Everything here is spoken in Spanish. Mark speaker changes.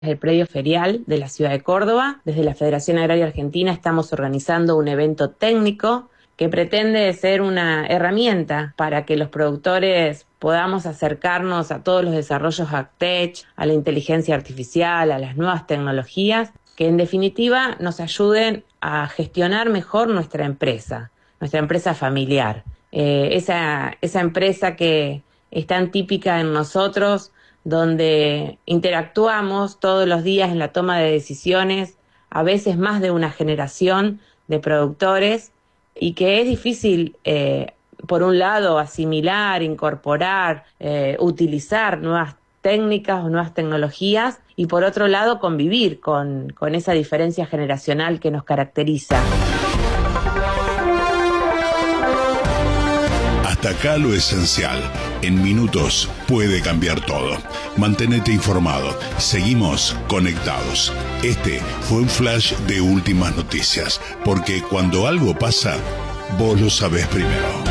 Speaker 1: el predio ferial de la ciudad de Córdoba. Desde la Federación Agraria Argentina estamos organizando un evento técnico que pretende ser una herramienta para que los productores podamos acercarnos a todos los desarrollos AgTech, a la inteligencia artificial, a las nuevas tecnologías, que en definitiva nos ayuden a gestionar mejor nuestra empresa familiar. Esa empresa que es tan típica en nosotros, donde interactuamos todos los días en la toma de decisiones, a veces más de una generación de productores, y que es difícil, por un lado, asimilar, incorporar, utilizar nuevas técnicas o nuevas tecnologías, y por otro lado, convivir con esa diferencia generacional que nos caracteriza.
Speaker 2: Hasta acá lo esencial. En minutos puede cambiar todo. Mantenete informado. Seguimos conectados. Este fue un flash de últimas noticias, porque cuando algo pasa, vos lo sabés primero.